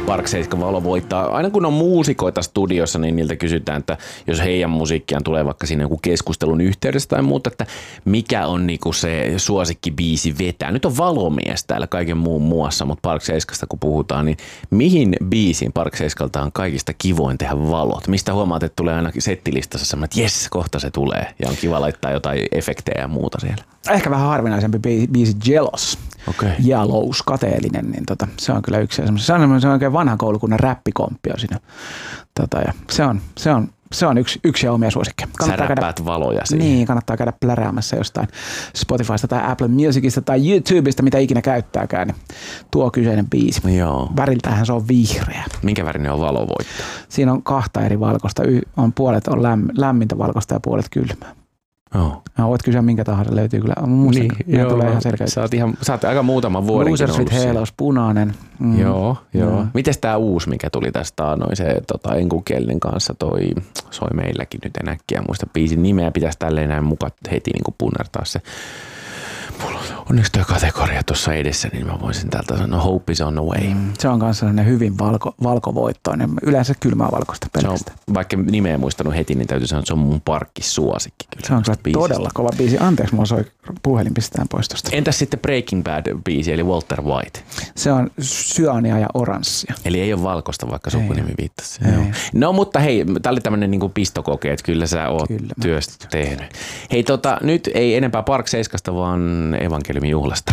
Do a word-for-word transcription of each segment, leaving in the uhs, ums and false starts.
Park seitsemän valo voittaa. Aina kun on muusikoita studiossa, niin niiltä kysytään, että jos heidän musiikkiaan tulee vaikka siinä joku keskustelun yhteydessä tai muuta, että mikä on niinku se suosikkibiisi vetää. Nyt on Valomies täällä kaiken muun muassa, mutta Park seitsemästä kun puhutaan, niin mihin biisiin Park seitsemältä on kaikista kivoin tehdä valot? Mistä huomaat, että tulee aina settilistassa semmoinen, että jes, kohta se tulee ja on kiva laittaa jotain efektejä ja muuta siellä? Ehkä vähän harvinaisempi biisi Jealous. Okay. Jalous, kateellinen, niin tota, se on kyllä yksi se on, se on oikein vanhan koulukunnan räppikomppi on siinä. Tota, ja se on, se on, se on yksi, yksi ja omia suosikkeja. Sä räppäät valoja siihen. Niin, kannattaa käydä pläräämässä jostain Spotifysta tai Apple Musicista tai YouTubesta, mitä ikinä käyttääkään, niin tuo kyseinen biisi. Joo. Väriltähän se on vihreä. Minkä värinen on valo voittaa? Siinä on kahta eri valkoista. On puolet on lämm, lämmintä valkoista ja puolet kylmää. Oh. No, voit kysyä minkä tahansa, löytyy kyllä. Musta, niin, joo, tulee ihan selkeä. Sä oot, ihan, sä oot aika muutaman vuodenkin Losers ollut with Halos, punainen. Mm. Joo, joo. Mm. Mites tää uusi, mikä tuli tästä noin se tota, enkukielinen kanssa, toi soi meilläkin nyt en äkkiä muista biisin nimeä, pitäisi tälleen näin mukaan heti niin kuin punnertaa se. Mulla on yksi toi kategoria tuossa edessä, niin mä voisin täältä sanoa Hope is on the way. Mm. Se on kanssa sellainen hyvin valko, valkovoittoinen, yleensä kylmää valkoista pelkästään. On, vaikka nimeä en muistanut heti, niin täytyy sanoa, että se on mun parkkisuosikki. Kyllä, se on kyllä todella kova biisi. Anteeksi, mulla soi puhelin, pistetään pois tosta. Entäs sitten Breaking Bad-biisi, eli Walter White? Se on syaania ja oranssia. Eli ei ole valkoista, vaikka sukunimi viittasi. No mutta hei, tää oli tämmönen niinku pistokoke, että kyllä sä oot kyllä, työstä tehnyt. Hei tota, nyt ei enempää Park seitsemästä, vaan evankeliumin juhlasta.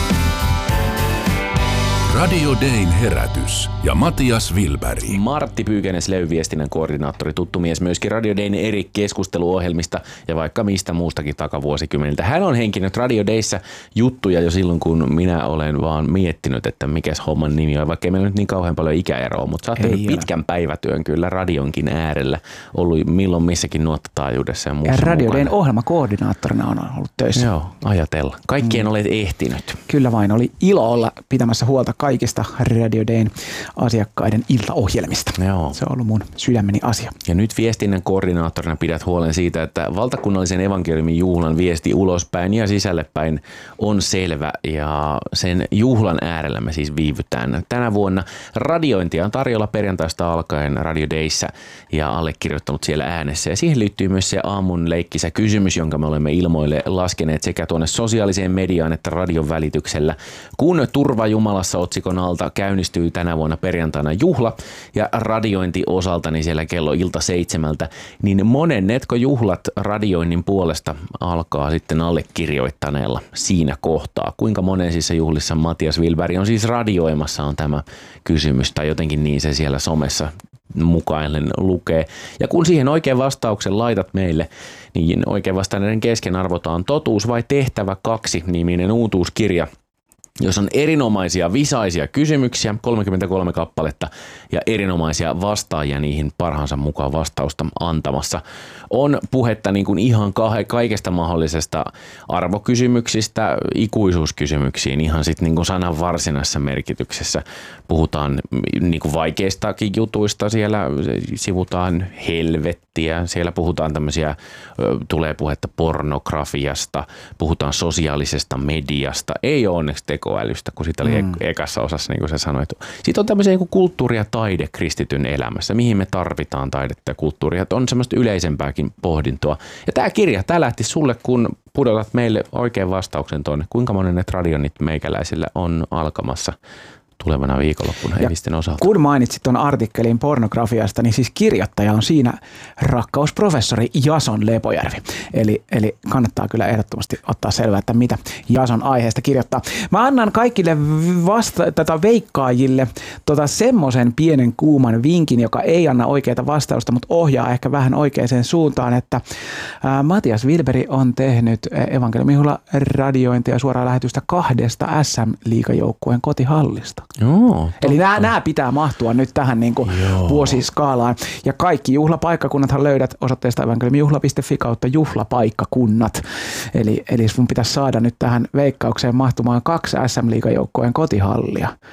Radio Dayn herätys ja Matias Wilberg. Martti Pyykänes, Levy-viestinnän koordinaattori, tuttu mies myöskin Radio Dayn eri keskusteluohjelmista ja vaikka mistä muustakin takavuosikymmeniltä. Hän on henkinyt Radio Dayssä juttuja jo silloin, kun minä olen vaan miettinyt, että mikäs homman nimi on, vaikka ei meillä nyt niin kauhean paljon ikäeroa, mutta sä oot tehnyt pitkän päivätyön kyllä radionkin äärellä, ollut milloin missäkin nuottataajuudessa ja muussa ja Radio Dayn ohjelmakoordinaattorina on ollut töissä. Joo, ajatella. Kaikkien mm. olet ehtinyt. Kyllä vain, oli ilo olla pitämässä huolta kaikista Radio Dayn asiakkaiden iltaohjelmista. Joo. Se on ollut mun sydämeni asia. Ja nyt viestinnän koordinaattorina pidät huolen siitä, että valtakunnallisen evankeliumin juhlan viesti ulospäin ja sisällepäin on selvä ja sen juhlan äärellä me siis viivytään. Tänä vuonna radiointia on tarjolla perjantaista alkaen Radio Dayssä ja allekirjoittanut siellä äänessä. Ja siihen liittyy myös se aamun leikkisä kysymys, jonka me olemme ilmoille laskeneet sekä tuonne sosiaaliseen mediaan että radion välityksellä. Kun Turva Jumalassa otsikon alta käynnistyy tänä vuonna perjantaina juhla ja radiointi osalta niin siellä kello ilta seitsemältä, niin monennetko juhlat radioinnin puolesta alkaa sitten allekirjoittaneella siinä kohtaa? Kuinka monensissa juhlissa Matias Wilberg on siis radioimassa on tämä kysymys tai jotenkin niin se siellä somessa mukaillen lukee. Ja kun siihen oikein vastauksen laitat meille, niin oikein vastanneiden kesken arvotaan Totuus vai tehtävä kaksi niminen uutuuskirja, jos on erinomaisia visaisia kysymyksiä, kolmekymmentäkolme kappaletta ja erinomaisia vastaajia niihin parhaansa mukaan vastausta antamassa. On puhetta niin kuin ihan kaikesta mahdollisesta arvokysymyksistä ikuisuuskysymyksiin, ihan sitten niin kuin sanan varsinaisessa merkityksessä. Puhutaan niin kuin vaikeistakin jutuista, siellä sivutaan helvettiä, siellä puhutaan tämmöisiä, tulee puhetta pornografiasta, puhutaan sosiaalisesta mediasta, ei ole onneksi tekoälystä, kun siitä oli mm. ekassa osassa, niin kuin sä sanoit. Sitten on tämmöisiä niin kuin kulttuuri ja taide kristityn elämässä, mihin me tarvitaan taidetta ja kulttuuria, on semmoista yleisempääkin pohdintoa. Ja tämä kirja, tämä lähti sulle, kun pudotat meille oikein vastauksen tuonne, kuinka monet radionit meikäläisillä on alkamassa tulevana viikonloppuna Hevisten osalta. Kun mainitsit tuon artikkelin pornografiasta, niin siis kirjoittaja on siinä rakkausprofessori Jason Lepojärvi. Eli, eli kannattaa kyllä ehdottomasti ottaa selvää, että mitä Jason aiheesta kirjoittaa. Mä annan kaikille vasta- tätä veikkaajille tota semmoisen pienen kuuman vinkin, joka ei anna oikeaa vastausta, mutta ohjaa ehkä vähän oikeaan suuntaan, että ää, Matias Wilberg on tehnyt evankeliumijuhla radiointia ja suoraa lähetystä kahdesta S M-liigajoukkueen kotihallista. Joo, eli nämä, nämä pitää mahtua nyt tähän niin kuin vuosiskaalaan. Ja kaikki juhlapaikkakunnathan löydät osoitteesta evankeliumijuhla piste fi kautta juhlapaikkakunnat. Eli, eli sun pitäisi saada nyt tähän veikkaukseen mahtumaan kaksi S M-liigajoukkojen kotihallia.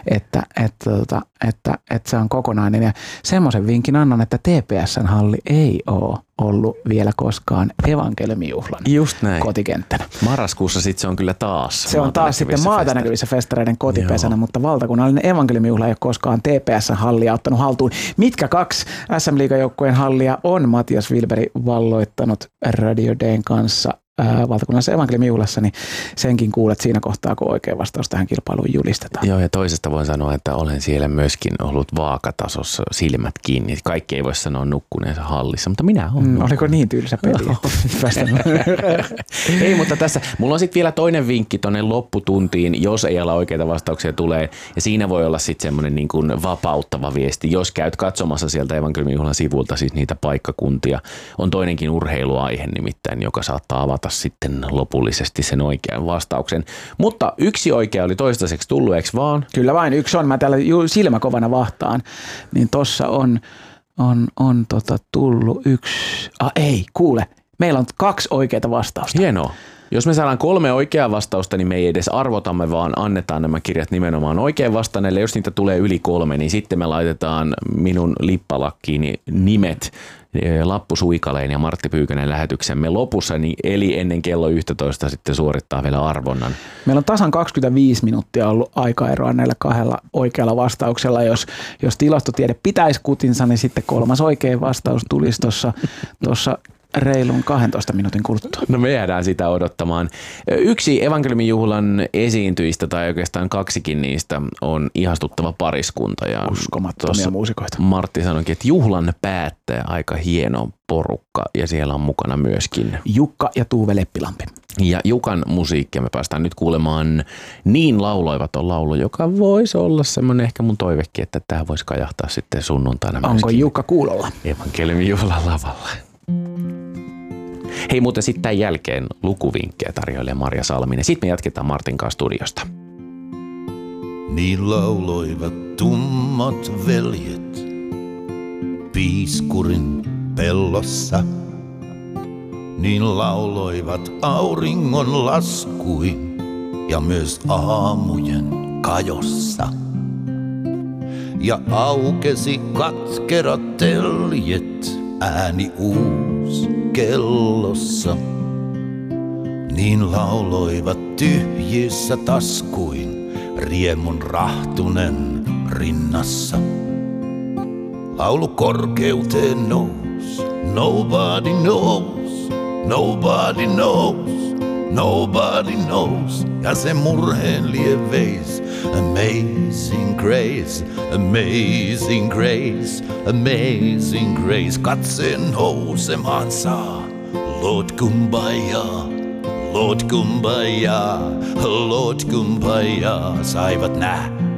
että, että, että, että, että se on kokonainen. Ja semmoisen vinkin annan, että T P S:n halli ei ole ollut vielä koskaan evankeliumijuhlan Just näin. kotikenttänä. Marraskuussa sitten se on kyllä taas. Se on taas sitten maata näkyvissä festareiden kotipesänä, Joo. mutta valtakunnallinen evankeliumijuhla ei ole koskaan T P S:n hallia ottanut haltuun. Mitkä kaksi S M-liigajoukkueen hallia on Matias Wilberi valloittanut Radio Dayn kanssa valtakunnallisessa evankeliumijuhlassa, niin senkin kuulet siinä kohtaa, kun oikea vastaus tähän kilpailuun julistetaan. Joo, ja toisesta voin sanoa, että olen siellä myöskin ollut vaakatasossa silmät kiinni. Kaikki ei voi sanoa nukkuneensa hallissa, mutta minä olen. Mm, oliko niin tylsä peli? Ei, mutta tässä, mulla on sitten vielä toinen vinkki tonne lopputuntiin, jos ei ala oikeita vastauksia tulee, ja siinä voi olla sitten semmoinen niin kuin vapauttava viesti. Jos käyt katsomassa sieltä evankeliumijuhlan sivulta siis niitä paikkakuntia, on toinenkin urheiluaihe nimittäin, joka saattaa avata sitten lopullisesti sen oikean vastauksen. Mutta yksi oikea oli toistaiseksi tullut, eikö vaan? Kyllä vain, yksi on. Mä täällä silmäkovana vahtaan. Niin tossa on, on, on tota tullut yksi. Ah ei, kuule. Meillä on kaksi oikeaa vastausta. Hienoa. Jos me saadaan kolme oikeaa vastausta, niin me ei edes arvotamme, vaan annetaan nämä kirjat nimenomaan oikein vastanneille. Jos niitä tulee yli kolme, niin sitten me laitetaan minun lippalakkiini nimet lappusuikaleen ja Martti Pyykönen lähetyksemme lopussa, niin eli ennen kello yksitoista sitten suorittaa vielä arvonnan. Meillä on tasan kaksikymmentäviisi minuuttia ollut aikaeroa näillä kahdella oikealla vastauksella. Jos, jos tilastotiede pitäisi kutinsa, niin sitten kolmas oikea vastaus tulisi tuossa reilun kahdentoista minuutin kuluttua. No me jäädään sitä odottamaan. Yksi evankeliumijuhlan esiintyjistä, tai oikeastaan kaksikin niistä, on ihastuttava pariskunta. Ja uskomattomia muusikoita. Martti sanoikin, että juhlan päättäjä, aika hieno porukka, ja siellä on mukana myöskin Jukka ja Tuuve Leppilampi. Ja Jukan musiikkia me päästään nyt kuulemaan Niin lauloivat on laulu, joka voisi olla semmoinen ehkä mun toivekin, että tämä voisi kajahtaa sitten sunnuntaina myöskin. Onko Jukka kuulolla? Evankeliumijuhlan lavalla. Hei, muuten sitten tämän jälkeen lukuvinkkejä tarjoilee Marja Salminen. Sitten me jatketaan Martin kanssa studiosta. Niin lauloivat tummat veljet piiskurin pellossa. Niin lauloivat auringon laskuin ja myös aamujen kajossa. Ja aukesi katkerat teljet, ääni uus kellossa. Niin lauloivat tyhjissä taskuin, riemun rahtunen rinnassa. Laulu korkeuteen nous, nobody knows, nobody knows, nobody knows. Ja se murheen lieveis, amazing grace, amazing grace, amazing grace. Katseen nousemaan saa, Lord Kumbaya, Lord Kumbaya, Lord Kumbaya. Saivat nähdä